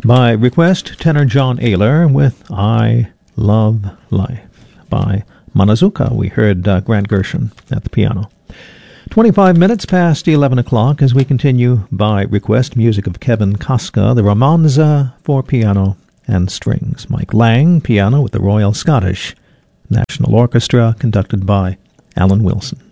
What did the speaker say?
By request, tenor John Ayler with I Love Life. By Monozuka, we heard Grant Gershon at the piano. 25 minutes past 11 o'clock as we continue by request music of Kevin Koska, the Romanza for piano and strings. Mike Lang, piano with the Royal Scottish National Orchestra, conducted by Alan Wilson.